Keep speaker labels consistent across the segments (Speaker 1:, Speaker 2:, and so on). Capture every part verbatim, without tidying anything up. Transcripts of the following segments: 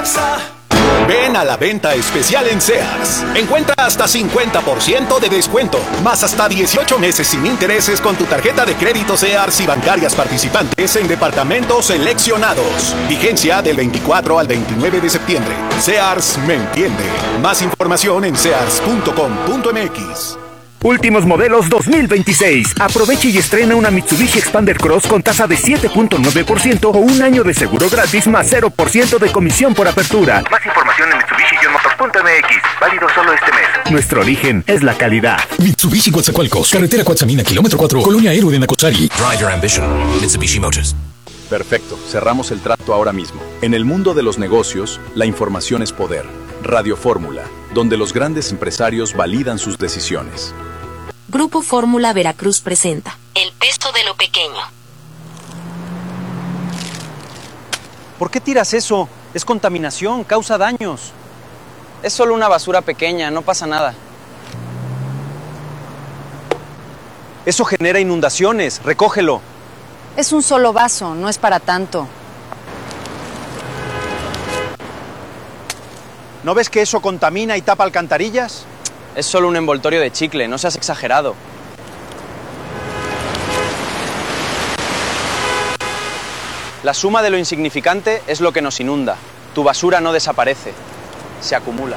Speaker 1: Ven a la venta especial en Sears. Encuentra hasta cincuenta por ciento de descuento, más hasta dieciocho meses sin intereses con tu tarjeta de crédito Sears y bancarias participantes en departamentos seleccionados. Vigencia del veinticuatro al veintinueve de septiembre. Sears me entiende. Más información en sears punto com punto m x.
Speaker 2: Últimos modelos dos mil veintiséis. Aproveche y estrena una Mitsubishi Expander Cross con tasa de siete punto nueve por ciento o un año de seguro gratis más cero por ciento de comisión por apertura. Más información en mitsubishi motor punto m x. Válido solo este mes. Nuestro origen es la calidad.
Speaker 3: Mitsubishi Coatzacoalcos, carretera Coatzamina, kilómetro cuatro, Colonia Héroe de Nacosari.
Speaker 4: Drive your ambition. Mitsubishi Motors.
Speaker 5: Perfecto, cerramos el trato ahora mismo. En el mundo de los negocios, la información es poder. Radio Fórmula, donde los grandes empresarios validan sus decisiones.
Speaker 6: Grupo Fórmula Veracruz presenta El peso de lo pequeño.
Speaker 7: ¿Por qué tiras eso? Es contaminación, causa daños. Es solo una basura pequeña, no pasa nada. Eso genera inundaciones, recógelo.
Speaker 8: Es un solo vaso, no es para tanto.
Speaker 7: ¿No ves que eso contamina y tapa alcantarillas? Es solo un envoltorio de chicle, no seas exagerado. La suma de lo insignificante es lo que nos inunda. Tu basura no desaparece, se acumula.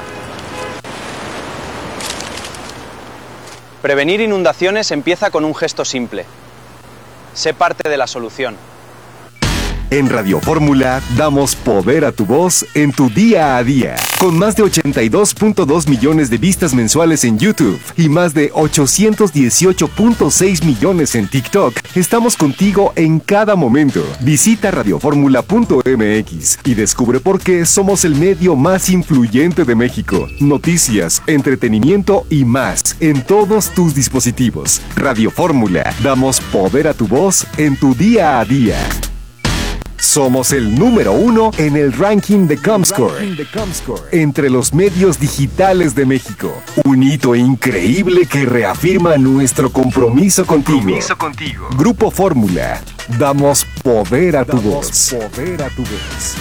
Speaker 7: Prevenir inundaciones empieza con un gesto simple. Sé parte de la solución.
Speaker 9: En Radio Fórmula damos poder a tu voz en tu día a día. Con más de ochenta y dos punto dos millones de vistas mensuales en YouTube y más de ochocientos dieciocho punto seis millones en TikTok, estamos contigo en cada momento. Visita radio fórmula punto m x y descubre por qué somos el medio más influyente de México. Noticias, entretenimiento y más en todos tus dispositivos. Radio Fórmula, damos poder a tu voz en tu día a día. Somos el número uno en el ranking de Comscore, entre los medios digitales de México. Un hito increíble que reafirma nuestro compromiso contigo. Compromiso contigo. Grupo Fórmula, damos poder a tu voz. Poder a tu voz.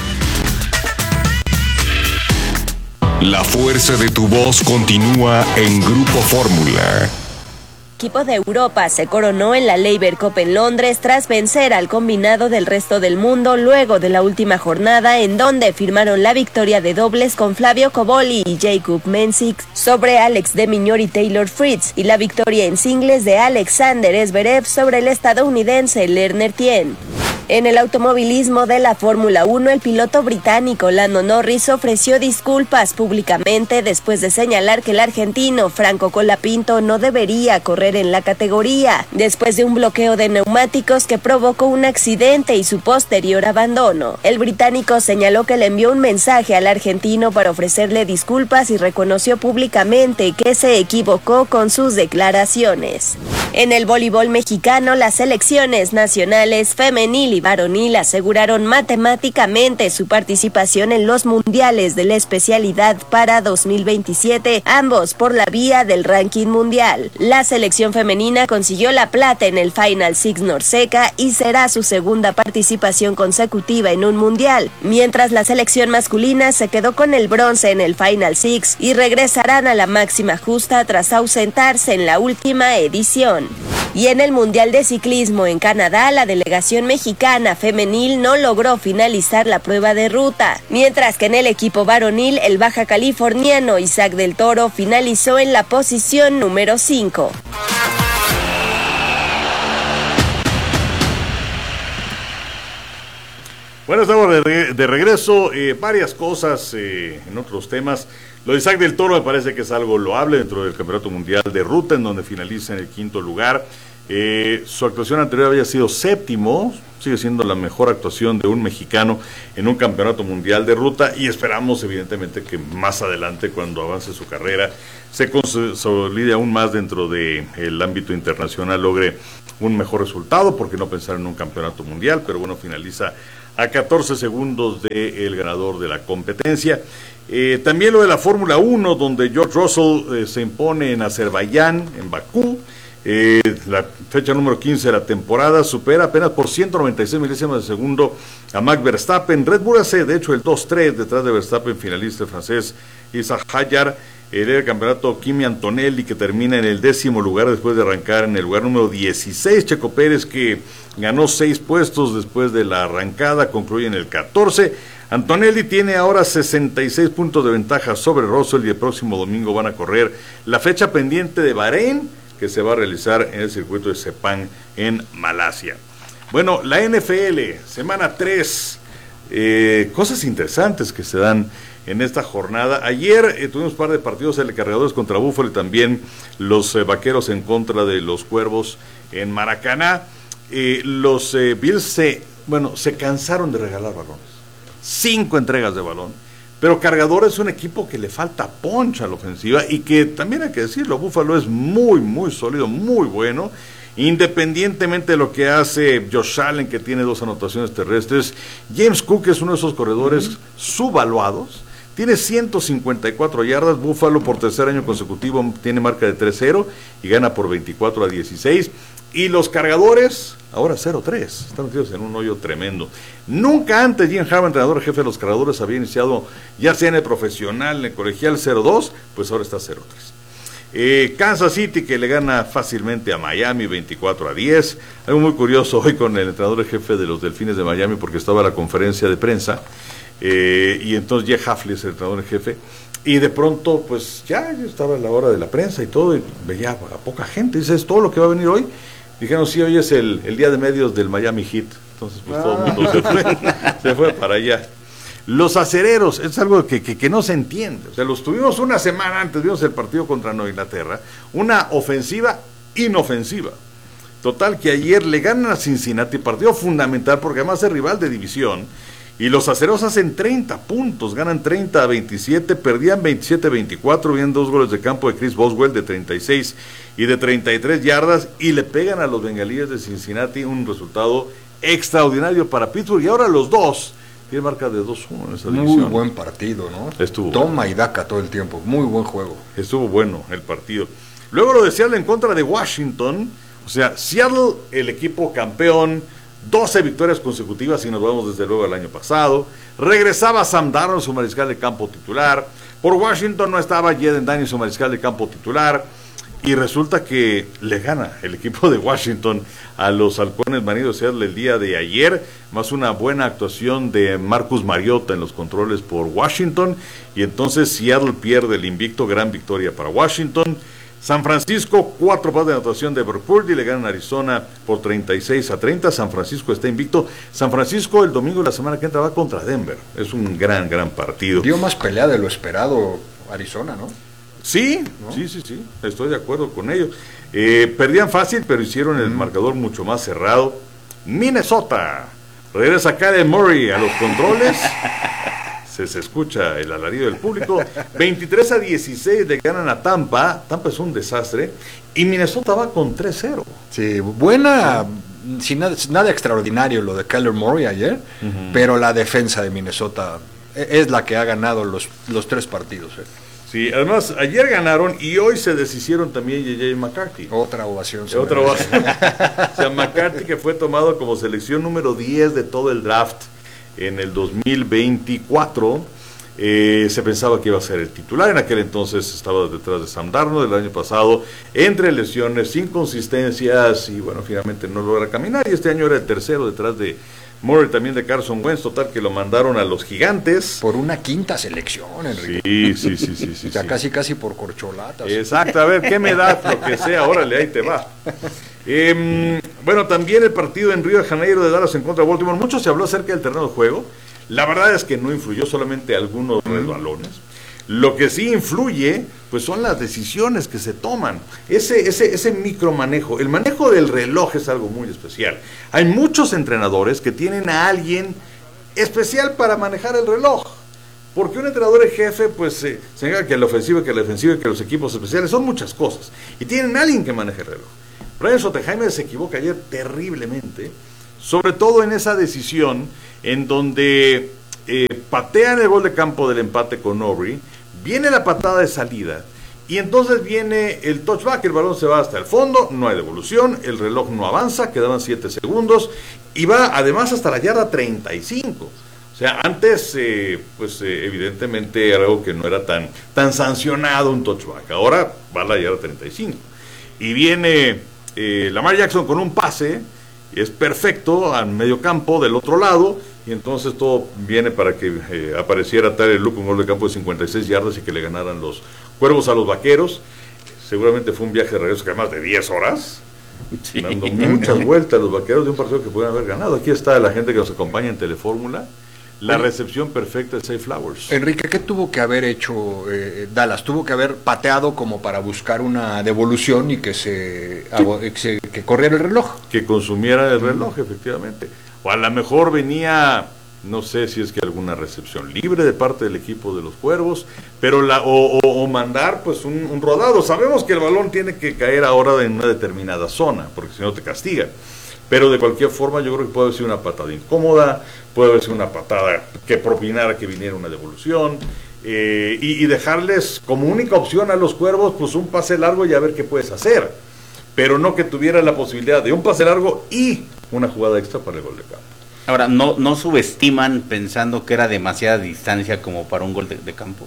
Speaker 10: La fuerza de tu voz continúa en Grupo Fórmula.
Speaker 11: El equipo de Europa se coronó en la Laver Cup en Londres tras vencer al combinado del resto del mundo luego de la última jornada en donde firmaron la victoria de dobles con Flavio Cobolli y Jakub Mensik sobre Alex de Minaur y Taylor Fritz y la victoria en singles de Alexander Zverev sobre el estadounidense Lerner Tien. En el automovilismo de la Fórmula uno, el piloto británico Lando Norris ofreció disculpas públicamente después de señalar que el argentino Franco Colapinto no debería correr en la categoría, después de un bloqueo de neumáticos que provocó un accidente y su posterior abandono. El británico señaló que le envió un mensaje al argentino para ofrecerle disculpas y reconoció públicamente que se equivocó con sus declaraciones. En el voleibol mexicano, las selecciones nacionales femenil y varonil aseguraron matemáticamente su participación en los mundiales de la especialidad para dos mil veintisiete, ambos por la vía del ranking mundial. La selección femenina consiguió la plata en el Final Six Norseca y será su segunda participación consecutiva en un mundial, mientras la selección masculina se quedó con el bronce en el Final Six y regresarán a la máxima justa tras ausentarse en la última edición. Y en el Mundial de Ciclismo en Canadá, la delegación mexicana femenil no logró finalizar la prueba de ruta, mientras que en el equipo varonil, el baja californiano Isaac del Toro finalizó en la posición número cinco.
Speaker 12: Bueno, estamos de, de regreso. Eh, varias cosas eh, en otros temas. Lo de Isaac del Toro me parece que es algo loable dentro del Campeonato Mundial de Ruta, en donde finaliza en el quinto lugar. Eh, su actuación anterior había sido séptimo, sigue siendo la mejor actuación de un mexicano en un Campeonato Mundial de Ruta y esperamos evidentemente que más adelante, cuando avance su carrera, se consolide aún más dentro del ámbito internacional, logre un mejor resultado, porque no pensar en un Campeonato Mundial, pero bueno, finaliza a catorce segundos del ganador de la competencia. Eh, también lo de la Fórmula uno, donde George Russell eh, se impone en Azerbaiyán, en Bakú, Eh, la fecha número quince de la temporada supera apenas por ciento noventa y seis milésimas de segundo a Max Verstappen. Red Bull hace de hecho el dos tres detrás de Verstappen, finalista el francés Isaac Hadjar. El del campeonato Kimi Antonelli, que termina en el décimo lugar después de arrancar en el lugar número dieciséis. Checo Pérez, que ganó seis puestos después de la arrancada, concluye en el catorce. Antonelli tiene ahora sesenta y seis puntos de ventaja sobre Russell, y el próximo domingo van a correr la fecha pendiente de Bahrein, que se va a realizar en el circuito de Sepang en Malasia. Bueno, la N F L, semana tres, eh, cosas interesantes que se dan en esta jornada. Ayer eh, tuvimos un par de partidos, el de Cargadores contra Buffalo y también los eh, Vaqueros en contra de los Cuervos en Maracaná. Eh, los eh, Bills se, bueno, se cansaron de regalar balones. Cinco entregas de balón. Pero Cargadores es un equipo que le falta punch a la ofensiva y que también hay que decirlo, Buffalo es muy, muy sólido, muy bueno. Independientemente de lo que hace Josh Allen, que tiene dos anotaciones terrestres, James Cook es uno de esos corredores uh-huh. subvaluados. Tiene ciento cincuenta y cuatro yardas. Buffalo por tercer año consecutivo tiene marca de tres cero y gana por veinticuatro a dieciséis. Y los Cargadores, ahora cero tres, están metidos en un hoyo tremendo. Nunca antes Jim Harbaugh, entrenador jefe de los Cargadores, había iniciado, ya sea en el profesional, en el colegial, cero dos, pues ahora está cero tres. Eh, Kansas City, que le gana fácilmente a Miami veinticuatro a diez. Algo muy curioso hoy con el entrenador jefe de los Delfines de Miami, porque estaba la conferencia de prensa, eh, y entonces Jeff Hafley es el entrenador jefe, y de pronto pues ya, ya estaba la hora de la prensa y todo, y veía a poca gente. Dice, ¿es todo lo que va a venir hoy? Dijeron, sí, hoy es el, el día de medios del Miami Heat. Entonces pues ah. todo el mundo se fue, se fue para allá. Los acereros, es algo que, que, que no se entiende. O sea, los tuvimos una semana antes, vimos el partido contra Nueva Inglaterra, una ofensiva inofensiva. Total, que ayer le ganan a Cincinnati, partido fundamental, porque además es rival de división, y los acereros hacen treinta puntos, ganan treinta a veintisiete, perdían veintisiete a veinticuatro, vienen dos goles de campo de Chris Boswell de treinta y seis y de treinta y tres yardas, y le pegan a los bengalíes de Cincinnati, un resultado extraordinario para Pittsburgh, y ahora los dos tiene marca de dos uno en esa división.
Speaker 13: Muy buen partido, ¿no?
Speaker 12: Estuvo
Speaker 13: Toma
Speaker 12: bueno.
Speaker 13: y daca todo el tiempo, muy buen juego.
Speaker 12: Estuvo bueno el partido. Luego lo de Seattle en contra de Washington, o sea, Seattle, el equipo campeón, doce victorias consecutivas, y nos vamos desde luego al año pasado. Regresaba Sam Darnold, su mariscal de campo titular. Por Washington no estaba Jaden Daniels, su mariscal de campo titular. Y resulta que le gana el equipo de Washington a los halcones marinos de Seattle el día de ayer, más una buena actuación de Marcus Mariota en los controles por Washington, y entonces Seattle pierde el invicto. Gran victoria para Washington. San Francisco, cuatro pases de anotación de Brock Purdy, le ganan a Arizona por treinta y seis a treinta. San Francisco está invicto. San Francisco el domingo de la semana que entra va contra Denver. Es un gran, gran partido.
Speaker 13: Dio más pelea de lo esperado Arizona, ¿no?
Speaker 12: Sí, ¿no? sí, sí, sí, estoy de acuerdo con ellos. Eh, perdían fácil, pero hicieron el mm. marcador mucho más cerrado. Minnesota, regresa Kyler Murray a los controles. se, se escucha el alarido del público. veintitrés a dieciséis le ganan a Tampa. Tampa es un desastre. Y Minnesota va con tres cero.
Speaker 13: Sí, buena, sin nada, nada extraordinario lo de Kyler Murray ayer, uh-huh. pero la defensa de Minnesota es la que ha ganado los, los tres partidos. ¿eh?
Speaker 12: Sí, además ayer ganaron y hoy se deshicieron también J J McCarthy.
Speaker 13: Otra ovación.
Speaker 12: Otra ovación. O sea, McCarthy, que fue tomado como selección número diez de todo el draft en el dos mil veinticuatro, eh, se pensaba que iba a ser el titular. En aquel entonces estaba detrás de Sam Darnold. El año pasado, entre lesiones, inconsistencias, y bueno, finalmente no logra caminar, y este año era el tercero detrás de Murray, también de Carson Wentz. Total, que lo mandaron a los Gigantes.
Speaker 13: Por una quinta selección, Enrique.
Speaker 12: Sí, sí, sí, sí, sí.
Speaker 13: Ya
Speaker 12: sí.
Speaker 13: casi, casi por corcholatas.
Speaker 12: Exacto, a ver, ¿qué me da? Lo que sea, órale, ahí te va. Eh, bueno, también el partido en Río de Janeiro de Dallas en contra de Baltimore. Mucho se habló acerca del terreno de juego. La verdad es que no influyó, solamente algunos mm. resbalones. Lo que sí influye, pues son las decisiones que se toman. Ese, ese, ese micromanejo. El manejo del reloj es algo muy especial. Hay muchos entrenadores que tienen a alguien especial para manejar el reloj. Porque un entrenador en jefe, pues, eh, se encarga que la ofensiva, que la defensiva, que los equipos especiales, son muchas cosas. Y tienen a alguien que maneje el reloj. Brian Schottenheimer se equivoca ayer terriblemente, sobre todo en esa decisión en donde eh, patean el gol de campo del empate con Aubrey, viene la patada de salida, Y entonces viene el touchback, el balón se va hasta el fondo, no hay devolución, el reloj no avanza, quedaban siete segundos, y va además hasta la yarda treinta y cinco. O sea, antes, eh, pues eh, evidentemente era algo que no era tan, tan sancionado un touchback. Ahora va a la yarda treinta y cinco. Y viene eh, Lamar Jackson con un pase, es perfecto, al medio campo del otro lado, y entonces todo viene para que eh, apareciera Tyler Loop, un gol de campo de cincuenta y seis yardas y que le ganaran los Cuervos a los Vaqueros. Seguramente fue un viaje de regreso que más de diez horas, sí, dando muchas vueltas los Vaqueros de un partido que pudieran haber ganado. Aquí está la gente que nos acompaña en Telefórmula. La recepción perfecta de Zay Flowers.
Speaker 13: Enrique, ¿qué tuvo que haber hecho eh, Dallas? Tuvo que haber pateado como para buscar una devolución y que se, sí. hago, que, se que corriera el reloj.
Speaker 12: Que consumiera el reloj, efectivamente. O a lo mejor venía, no sé si es que alguna recepción libre de parte del equipo de los Cuervos, pero la o, o, o mandar pues un, un rodado. Sabemos que el balón tiene que caer ahora en una determinada zona, porque si no te castiga. Pero de cualquier forma yo creo que puede haber sido una patada incómoda, puede haber sido una patada que propinara que viniera una devolución, eh, y, y dejarles como única opción a los Cuervos pues un pase largo y a ver qué puedes hacer, pero no que tuviera la posibilidad de un pase largo y una jugada extra para el gol de campo.
Speaker 14: Ahora, ¿no, no subestiman pensando que era demasiada distancia como para un gol de, de campo?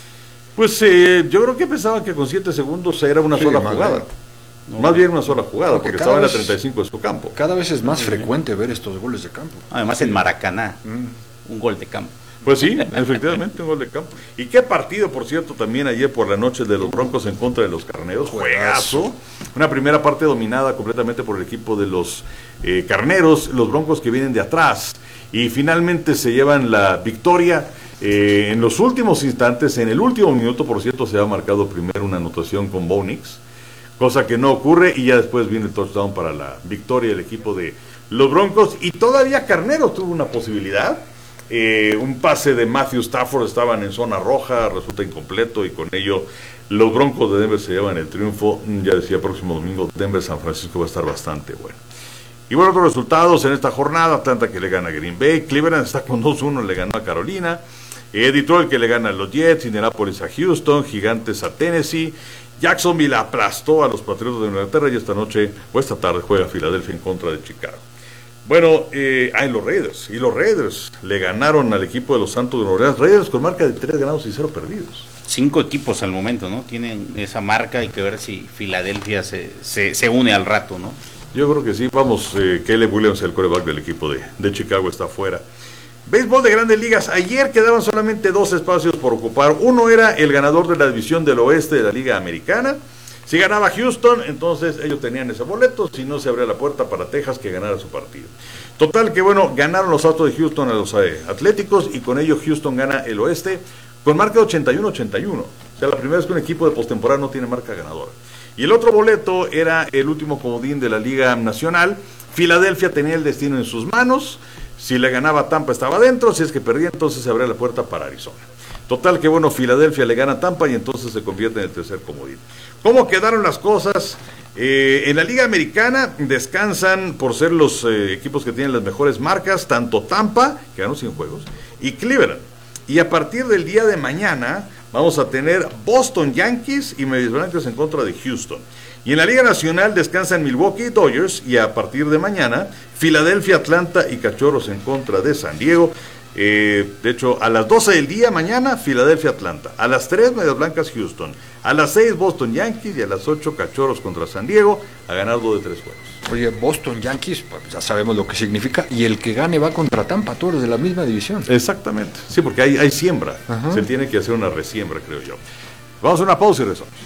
Speaker 12: Pues eh, yo creo que pensaban que con siete segundos era una sí, sola jugada. No, más bien una sola jugada, porque, porque estaba en la treinta y cinco de su campo.
Speaker 13: Cada vez es más sí. frecuente ver estos goles de campo.
Speaker 14: Además en Maracaná, mm. un gol de campo.
Speaker 12: Pues sí, efectivamente un gol de campo. Y qué partido, por cierto, también ayer por la noche de los Broncos en contra de los Carneros. Juegazo. Una primera parte dominada completamente por el equipo de los eh, Carneros, los Broncos que vienen de atrás. Y finalmente se llevan la victoria. Eh, en los últimos instantes, en el último minuto, por cierto, se ha marcado primero una anotación con Bo Nix, cosa que no ocurre, y ya después viene el touchdown para la victoria del equipo de los Broncos. Y todavía Carneros tuvo una posibilidad, eh, un pase de Matthew Stafford, estaban en zona roja, resulta incompleto, y con ello los Broncos de Denver se llevan el triunfo. Ya decía, próximo domingo Denver-San Francisco va a estar bastante bueno. Y bueno, otros resultados en esta jornada: Atlanta que le gana a Green Bay, Cleveland está con dos uno, le ganó a Carolina, eh, Detroit que le gana a los Jets, Indianapolis a Houston, Gigantes a Tennessee, Jacksonville aplastó a los Patriotas de Inglaterra, y esta noche o esta tarde juega Filadelfia en contra de Chicago. Bueno, eh, hay los Raiders, y los Raiders le ganaron al equipo de los Santos de Nueva Orleans. Raiders con marca de tres ganados y cero perdidos.
Speaker 14: Cinco equipos al momento, ¿no? Tienen esa marca, hay que ver si Filadelfia se, se, se une al rato, ¿no?
Speaker 12: Yo creo que sí. Vamos, eh, Caleb Williams, el quarterback del equipo de, de Chicago, está fuera. Béisbol de Grandes Ligas. Ayer quedaban solamente dos espacios por ocupar. Uno era el ganador de la división del oeste de la Liga Americana. Si ganaba Houston, entonces ellos tenían ese boleto. Si no, se abría la puerta para Texas que ganara su partido. Total que bueno, ganaron los Astros de Houston a los eh, Atléticos, y con ello Houston gana el oeste con marca de ochenta y uno a ochenta y uno. O sea, la primera vez que un equipo de postemporada no tiene marca ganadora. Y el otro boleto era el último comodín de la Liga Nacional. Filadelfia tenía el destino en sus manos. Si le ganaba Tampa estaba dentro, si es que perdía entonces se abría la puerta para Arizona. Total que bueno, Filadelfia le gana a Tampa y entonces se convierte en el tercer comodín. ¿Cómo quedaron las cosas? Eh, en la Liga Americana descansan por ser los eh, equipos que tienen las mejores marcas, tanto Tampa, que ganó cien juegos, y Cleveland. Y a partir del día de mañana vamos a tener Boston Yankees y Medias Blancas en contra de Houston. Y en la Liga Nacional descansan Milwaukee Dodgers, y a partir de mañana Filadelfia, Atlanta y Cachorros en contra de San Diego. Eh, de hecho, a las doce del día mañana Filadelfia, Atlanta, a las tres Medias Blancas, Houston, a las seis Boston Yankees, y a las ocho Cachorros contra San Diego, a ganar dos de tres juegos.
Speaker 13: Oye, Boston Yankees, pues ya sabemos lo que significa, y el que gane va contra Tampa, todos de la misma división.
Speaker 12: Exactamente, sí, porque hay, hay siembra. Ajá. Se tiene que hacer una resiembra, creo yo. Vamos a una pausa y regresamos.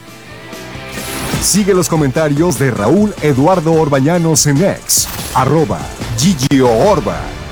Speaker 9: Sigue los comentarios de Raúl Eduardo Orbañanos en X, arroba Gigio Orba.